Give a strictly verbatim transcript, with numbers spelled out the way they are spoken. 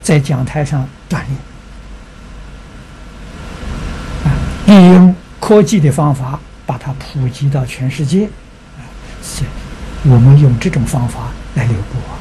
在讲台上锻炼，啊，利用科技的方法把它普及到全世界，啊，是我们用这种方法来留步啊。